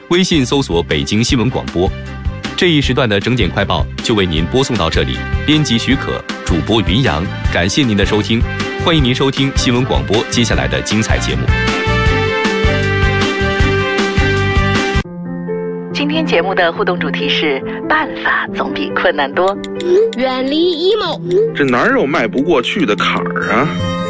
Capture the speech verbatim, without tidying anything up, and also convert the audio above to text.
微信搜索北京新闻广播。这一时段的整点快报就为您播送到这里，编辑许可，主播云阳，感谢您的收听，欢迎您收听新闻广播接下来的精彩节目。 今天节目的互动主题是办法总比困难多， 远离 emo， 这哪有迈不过去的坎儿啊？